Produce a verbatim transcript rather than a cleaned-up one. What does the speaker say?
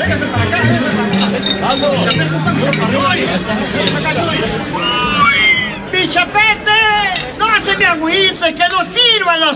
¡Pichapete! ¡No se me agüite, que no sirvan las